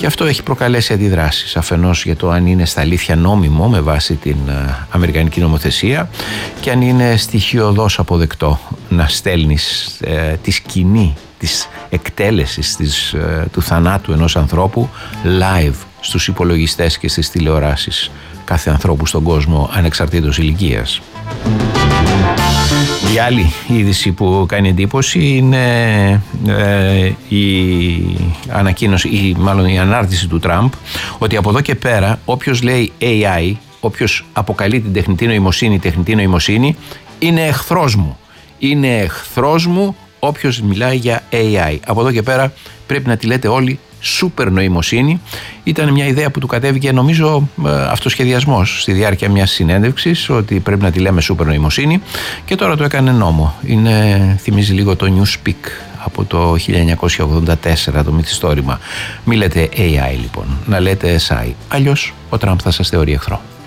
Και αυτό έχει προκαλέσει αντιδράσεις, αφενός για το αν είναι στα αλήθεια νόμιμο με βάση την αμερικανική νομοθεσία και αν είναι στοιχειωδώς αποδεκτό να στέλνεις τη σκηνή της εκτέλεσης του θανάτου ενός ανθρώπου live στους υπολογιστές και στις τηλεοράσεις κάθε ανθρώπου στον κόσμο ανεξαρτήτως ηλικίας. Η άλλη είδηση που κάνει εντύπωση είναι η ανακοίνωση ή μάλλον η ανάρτηση του Τραμπ ότι από εδώ και πέρα όποιος λέει AI, όποιος αποκαλεί την τεχνητή νοημοσύνη είναι εχθρός μου. Είναι εχθρός μου όποιος μιλάει για AI. Από εδώ και πέρα πρέπει να τη λέτε όλοι σούπερ νοημοσύνη. Ήταν μια ιδέα που του κατέβηκε νομίζω αυτοσχεδιασμός στη διάρκεια μιας συνέντευξης ότι πρέπει να τη λέμε σούπερ νοημοσύνη και τώρα το έκανε νόμο. Θυμίζει λίγο το Newspeak από το 1984 το μυθιστόρημα. Μη λέτε AI λοιπόν, να λέτε SI. Αλλιώς ο Τραμπ θα σας θεωρεί εχθρό.